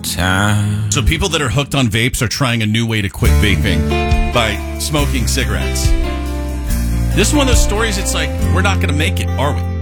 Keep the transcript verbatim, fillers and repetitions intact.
time. So people that are hooked on vapes are trying a new way to quit vaping by smoking cigarettes. This is one of those stories, it's like, we're not going to make it, are we?